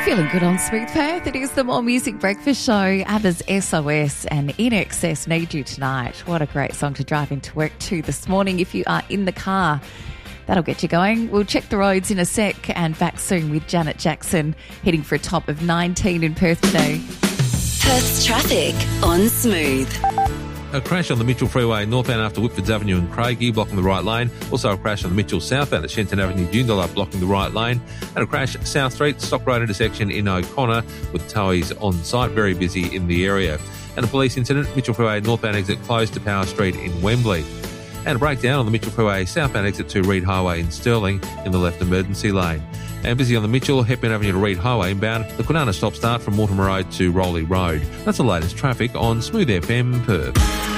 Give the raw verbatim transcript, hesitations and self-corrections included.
Feeling good on Smooth Perth. It is the More Music Breakfast Show. ABBA's S O S and I N X S Need You Tonight. What a great song to drive into work to this morning if you are in the car. That'll get you going. We'll check the roads in a sec and back soon with Janet Jackson heading for a top of nineteen in Perth today. Perth's traffic on Smooth. A crash on the Mitchell Freeway northbound after Whitfords Avenue and Craigie blocking the right lane. Also a crash on the Mitchell southbound at Shenton Avenue, Joondalup blocking the right lane. And a crash South Street, Stock Road intersection in O'Connor with towies on site, very busy in the area. And a police incident, Mitchell Freeway northbound exit closed to Power Street in Wembley. And a breakdown on the Mitchell Freeway southbound exit to Reed Highway in Stirling in the left emergency lane. And busy on the Mitchell, Hepburn Avenue to Reed Highway inbound, the Kwinana stop start from Mortimer Road to Rowley Road. That's the latest traffic on Smooth F M Perth.